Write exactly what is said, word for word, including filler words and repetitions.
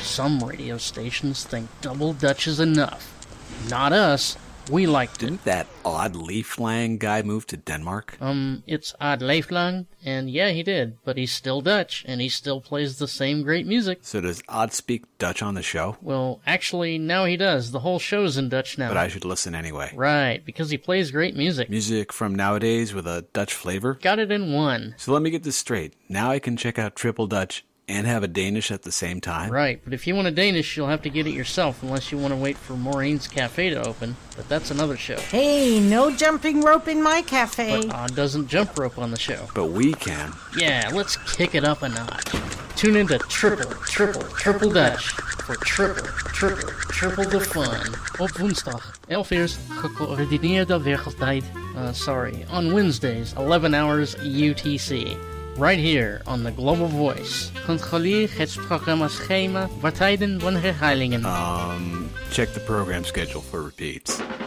Some radio stations think double Dutch is enough. Not us. We like to... Didn't that odd Leaflang guy move to Denmark? Um, it's Odd Leiflang, and yeah, he did, but he's still Dutch, and he still plays the same great music. So does Odd speak Dutch on the show? Well, actually, now he does. The whole show's in Dutch now. But I should listen anyway. Right, because he plays great music. Music from nowadays with a Dutch flavor? Got it in one. So let me get this straight. Now I can check out Triple Dutch and have a Danish at the same time? Right, but if you want a Danish, you'll have to get it yourself, unless you want to wait for Maureen's Cafe to open. But that's another show. Hey, no jumping rope in my cafe. But Odd doesn't jump rope on the show. But we can. Yeah, let's kick it up a notch. Tune into Triple, Triple, Triple Dutch for Triple, Triple, Triple de Fun. Op woensdag, elf uur, gecoördineerde wereldtijd. Uh, sorry, on Wednesdays, eleven hours U T C. Right here on the Global Voice. Controleer het programma-schema voor tijden van herhalingen. Um, check the program schedule for repeats.